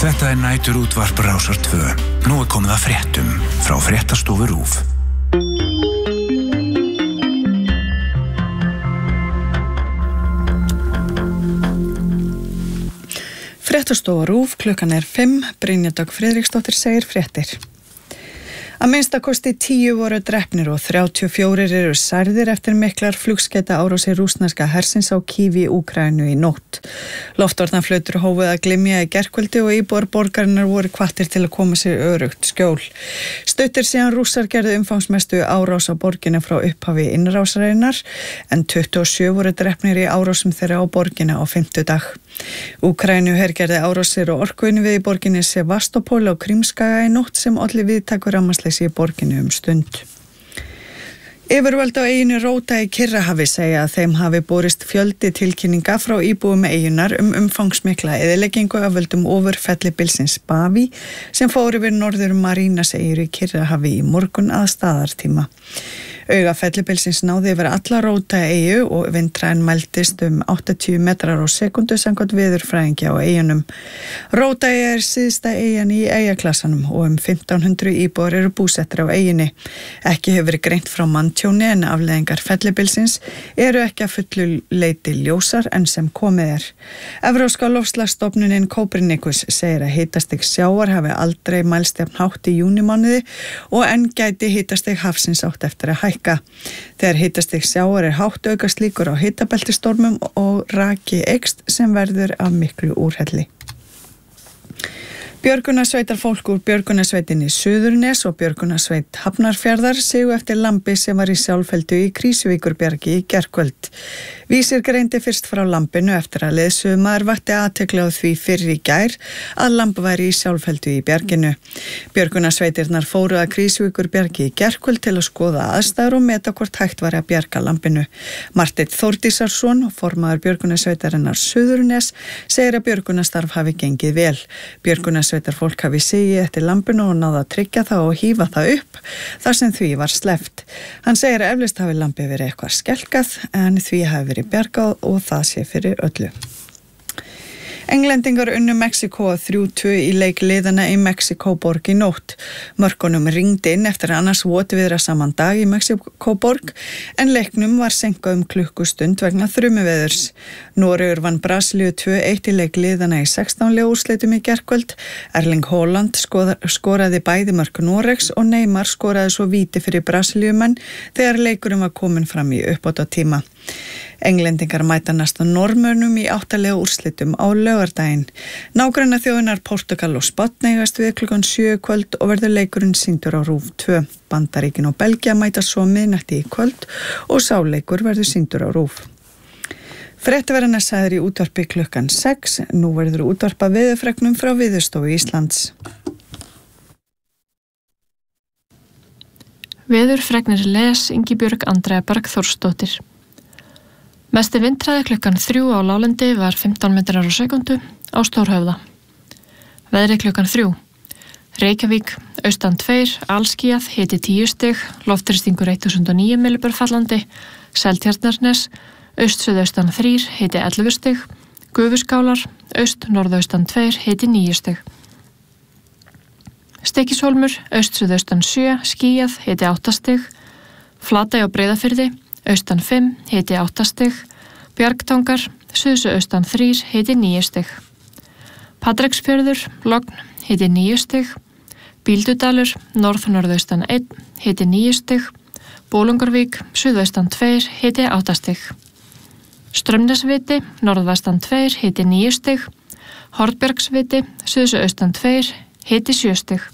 Þetta nætur útvarp Rásar 2. Nú komið að fréttum frá fréttastofu RÚV. Fréttastofa RÚV, klukkan 5, Brynja Dögg Friðriksdóttir segir fréttir. Að minnstakosti 10 voru drepnir og 34 eru særðir eftir miklar flugskeita árásir rússneska hersins á Kyiv í Úkraínu í nótt. Loftvarnarflautur hófuð að glymja í gærkvöldi og íbúar borgarinnar voru hvattir til að koma sér öruggt skjól. Stuttir síðan Rússar gerðu umfangsmestu árás á borgina frá upphafi innrásarinnar, en 27 voru drepnir í árásum þeirra á borgina á 5. dag. Úkraínu hergerði árásir og orkuinnviði í borginni Sevastopol á Krímskaga í nótt sem olli víðtæku rafmagnsleysi í borginni stund. Yfirvöld á eyjunni Róta í Kyrrahafi segja að þeim hafi borist fjöldi tilkynninga frá íbúum eyjunnar umfangsmikla eyðileggingu af völdum ofurfellibylsins Bavi sem fór yfir norður Marínaseyjur í Kyrrahafi í morgun að staðartíma. Auga fellibylsins náði yfir alla Róta eyju og vindhraðinn mældist 80 metrar á sekundu samkvæmt veðurfræðingi á eyjunum. Róta eyja syðsta eyjan í eyjaklassanum og 1500 íbúar eru búsettir á eyjunni. Ekki hefur verið greint frá manntjóni en afleiðingar fellibylsins eru ekki að fullu leyti ljósar enn sem komið er. Evrópska loftslagsstofnunin Copernicus segir að hitastig sjávar hafi aldrei mælst jafn hátt í júnímánuði og enn gæti hitastig hafsins átt eftir að hækka. Þegar hitastig sjávar hátt aukast líkur á hitabeltistormum og raki eykst sem verður af miklu úrhelli. Björgunarsveitarfólk úr björgunarsveitinni Suðurnes og björgunarsveit Hafnarfjarðar sigu eftir lambi sem var í sjálfheldu í Krýsuvíkurbjargi í gærkvöld. Vísir greindi fyrst frá lambinu eftir að leiðsögumaður vakti athygli á því fyrr í gær að lamb væri í sjálfheldu í bjarginu. Björgunarsveitirnar fóru að Krýsuvíkurbjargi í gærkvöld til að skoða aðstæður og meta hvort hægt var að bjarga lambinu. Marteinn Þórdísarsson, formaður björgunarsveitarinnar Suðurnes, segir að björgunarstarf hafi gengið vel. Björgunarsveitarfólk hafi sigið eftir lambinu og náða að tryggja það og hífa það upp þar sem því var sleppt. Hann segir að eflaust hafi lambi verið eitthvað skelkað en því hafi verið bjargað og það sé fyrir öllu. Englendingar unnu Mexíkó 3-2 í leik liðana í Mexíkóborg í nótt. Mörkunum ringdi inn eftir annars votviðra saman dag í Mexíkóborg en leiknum var senkað klukkustund vegna þrumuveðurs. Noregur vann Brasilíu 2-1 í leik liðana í 16 úrslitum í gærkvöld. Erling Haaland skoraði bæði mörk Noregs og Neymar skoraði svo víti fyrir Brasilíumenn þegar leikurinn var komin fram í uppbótartíma. Englendingar mæta næsta Norðmönnum í 8 úrslitum á laugardaginn. Nágranna þjóðirnar Portugal og Spánn eigast við klukkan 7 kvöld og verður leikurinn sýndur á RÚV 2. Bandaríkin og Belgía mæta svo miðnætti í kvöld og sá leikur verður sýndur á RÚV. Fréttaverðarnar sagðir í útvarpi klukkan 6. Nú verður útvarpa veðurfregnum frá Veðurstofu Íslands. Veðurfregnir les Ingibjörg Andrea Bergþórsdóttir. Mesti vindhraði klukkan 3 á láglendi var 15 metrar á sekundu á Stórhöfða. Veðri klukkan 3. Reykjavík, austan 2, alskýjað, hiti 10 stig, loftþrýstingur 1009 millibur fallandi, Seltjarnarnes, aust-suðaustan 3, hiti 11 stig, Gufuskálar, aust-norðaustan 2, hiti 9 stig. Stykkishólmur, aust-suðaustan 7, skýjað, hiti 8 stig, Flatey á Breiðafirði, austan 5, hiti 8 stig, Bjargtangar, suðsuaustan 3, hiti 9 stig. Patreksfjörður, logn, hiti 9 stig, Bíldudalur, norð-norðaustan 1, hiti 9 stig, Bolungarvík, suðaustan 2, hiti 8 stig. Straumnesviti, norðvestan 2, hiti 9 stig, Hornbjargsviti, suðsuaustan 2, hiti 7 stig.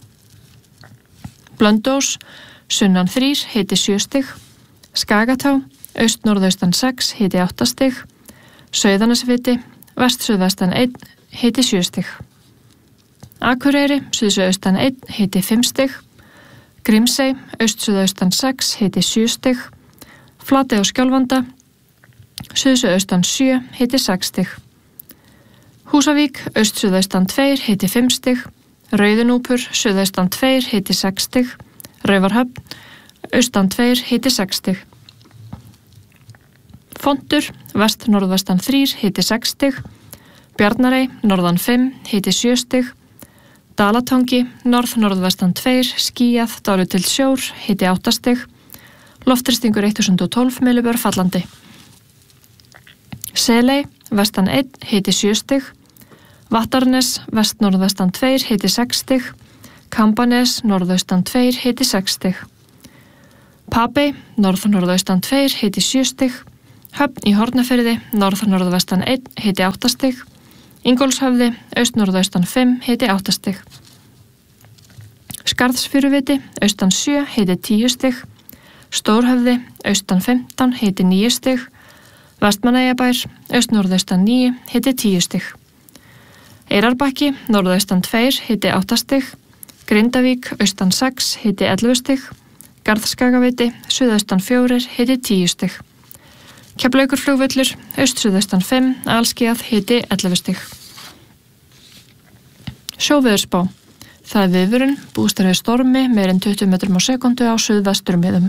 Blönduós, sunnan 3, hiti 7 stig, Skagatá, aust-norðaustan 6, hiti 8 stig, Sauðanesviti, vest-suðvestan 1, hiti 7 stig. Akureyri, suðsuaustan 1, hiti 5 stig, Grímsey, aust-suðaustan 6, hiti 7 stig, Flatey á Skjálfanda, suðsuaustan 7, hiti 6 stig. Húsavík, aust-suðaustan 2, hiti 5 stig, Rauðunúpur, suðaustan 2, hiti 6 stig, Raufarhöfn, austan 2, hiti 6 stig. Fontur, vest-norðvestan 3, hiti 6 stig, Bjarnarey, norðan 5, hiti 7 stig. Dalatangi, norð-norðvestan 2, skýjað, dálítill sjór, hiti 8 stig. Loftþrýstingur 1012 millibör fallandi. Seley, vestan 1, hiti 7 stig. Vattarnes, vest-norðvestan 2, hiti 6 stig. Kambanes, norðaustan 2, hiti 6 stig. Papey, norð-norðaustan 2, hiti 7 stig. Höfn í Hornafirði, norð-norðvestan 1, hiti 8 stig. Ingólfshöfði, aust-norðaustan 5, hiti 8 stig. Skarðsfjöruviti, austan 7, hiti 10 stig. Stórhöfði, austan 15, hiti 9 stig. Vestmannaeyjabær, aust-norðaustan 9, hiti 10 stig. Eyrarbakki, norðaustan 2, hiti 8 stig. Grindavík, austan 6, hiti 11 stig. Garðskagaviti, suðaustan 4, hiti 10 stig. Keflavíkurflugvöllur, aust-suðaustan 5, alskýjað, hiti 11 stig. Sjóveðurspá. Það er viðvörun, búist er við stormi meir en 20 metrum á sekundu á suðvesturmiðum.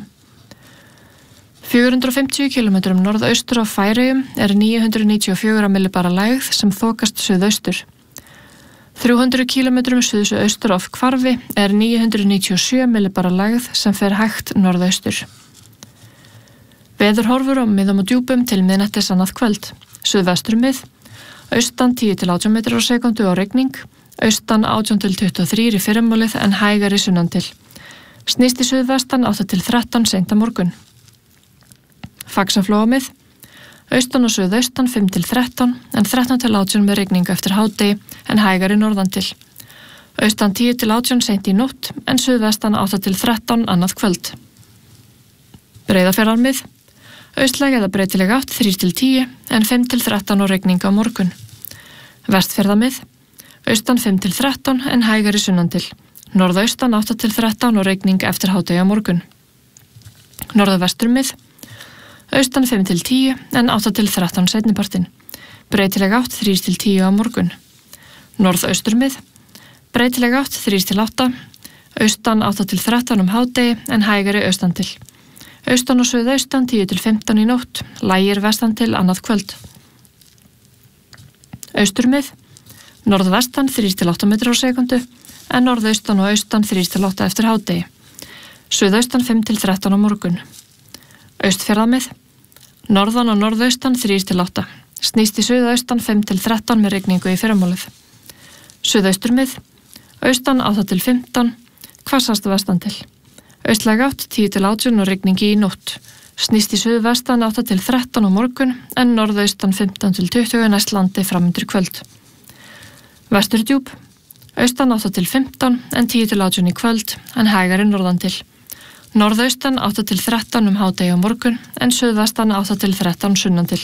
450 km norðaustur af Færeyjum er 994 millibara lægð sem þokast suðaustur. 300 km suðaustur af Hvarfi er 997 millibara lægð sem fer hægt norðaustur. Veðurhorfur á miðum og djúpum til miðnættis annað kvöld. Suðvesturmið, austan 10-18 metrar á sekundu á rigning, austan 18-23 í fyrramálið en hægari sunnantil. Snýst í suðvestan 8-13 seint á morgun. Faxaflóamið, austan og suðaustan 5-13 en 13-18 með rigningu eftir hádegi en hægari norðantil. Austan 10-18 seint í nótt en suðvestan 8-13 annað kvöld. Breiðafjarðarmið, austlæg eða breytileg átt 3-10 en 5-13 og rigningu á morgun. Vestfjarðarmið, austan 5-13 en hægari sunnantil. Norðaustan 8-13 og rigning eftir hádegi á morgun. Norðvesturmið, austan 5-10 en 8-13 seinnipartin. Breytileg átt 3-10 á morgun. Norðausturmið, breytileg átt 3-8, austan 8-13 hádegi en hægari austantil. Austan og suðaustan 10-15 í nótt, lægir vestantil annað kvöld. Austurmið, norðvestan 3-8 metrar á sekundu en norðaustan og austan 3-8 eftir hádegi. Suðaustan 5-13 á morgun. Austfjarðamið, norðan og norðaustan 3-8. Snýst í suðaustan 5-13 með rigningu í fyrramálið. Suðausturmið, austan 8-15, hvassast vestantil. Austlæg átt 10-18 og rigningi í nótt. Snýst í suðvestan 8-13 á morgun en norðaustan 15-20 næst landi framundir kvöld. Vesturdjúp, austan 8-15 en 10-18 í kvöld en hægari norðantil. Norðaustan 8-13 hádegi á morgun en suðvestan 8-13 sunnantil.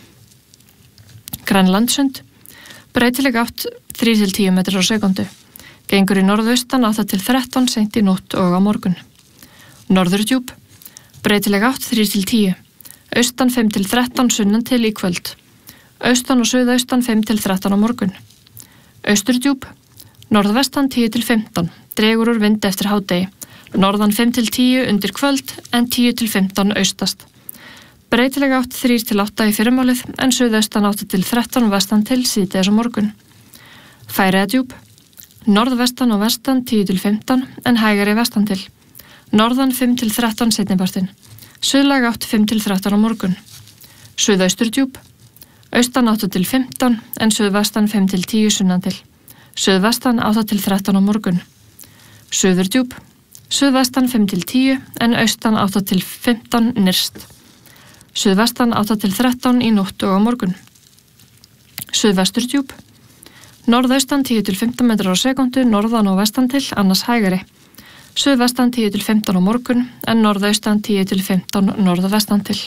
Grænlandssund, breytileg átt 3-10 metrar á sekundu. Gengur í norðaustan 8-13 seint í nótt og á morgun. Norðurdjúp, breytileg átt 3-10, austan 5-13 sunnantil í kvöld. Austan og suðaustan 5-13 á morgun. Austurdjúp, norðvestan 10-15, dregur úr vind eftir hádegi. Norðan 5-10 undir kvöld en 10-15 austast. Breytileg átt 3-8 í fyrramálið en suðaustan 8-13 vestan til síðdegis á morgun. Færeyjadjúp, norðvestan og vestan 10-15 en hægari vestan til. Norðan 5-13 seinnipartin. Suðlæg átt 5-13 á morgun. Suðausturdjúp, austan 8-15 en suðvestan 5-10 sunnantil. Suðvestan 8-13 á morgun. Suðurdjúp, suðvestan 5-10 en austan 8-15 nyrst. Suðvestan 8-13 í nótt og á morgun. Suðvesturdjúp, norðaustan 10-15 metrar á sekundu, norðan og vestan til, annars hægari. Suðvestan 10-15 á morgun en norðaustan 10-15 norðvestan til.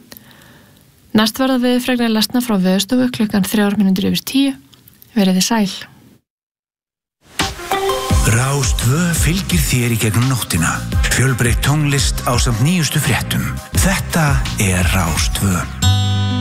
Næst verða veðurfregnir lesna frá Veðurstofu klukkan 9:03. Verið þið sæl. Rás2 fylgir þér í gegnum nóttina. Fjölbreytt tónlist ásamt nýjustu fréttum. Þetta er Rás2.